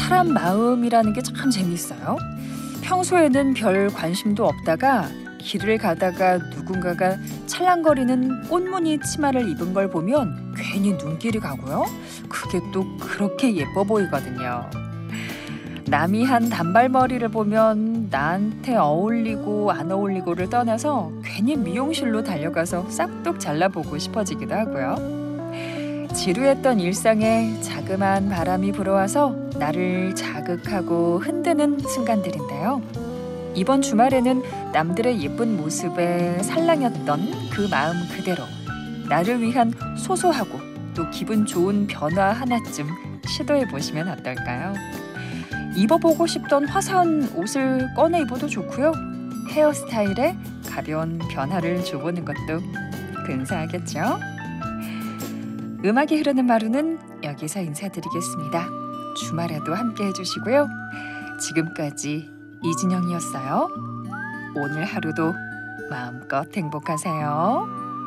사람 마음이라는 게 참 재밌어요. 평소에는 별 관심도 없다가 길을 가다가 누군가가 찰랑거리는 꽃무늬 치마를 입은 걸 보면 괜히 눈길이 가고요. 그게 또 그렇게 예뻐 보이거든요. 남이 한 단발머리를 보면 나한테 어울리고 안 어울리고를 떠나서 괜히 미용실로 달려가서 싹둑 잘라보고 싶어지기도 하고요. 지루했던 일상에 자그마한 바람이 불어와서 나를 자극하고 흔드는 순간들인데요. 이번 주말에는 남들의 예쁜 모습에 살랑였던 그 마음 그대로 나를 위한 소소하고 또 기분 좋은 변화 하나쯤 시도해 보시면 어떨까요? 입어보고 싶던 화사한 옷을 꺼내 입어도 좋고요. 헤어스타일에 가벼운 변화를 줘보는 것도 근사하겠죠? 음악이 흐르는 마루는 여기서 인사드리겠습니다. 주말에도 함께 해주시고요. 지금까지 이진영이었어요. 오늘 하루도 마음껏 행복하세요.